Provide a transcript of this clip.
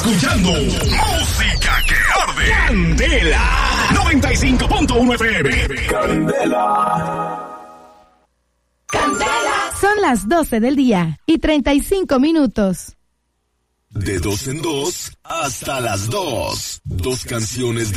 escuchando música que arde. Candela 95.1 FM. Candela. Son las 12 del día y 35 minutos. De 2 en 2 hasta las 2. 2 canciones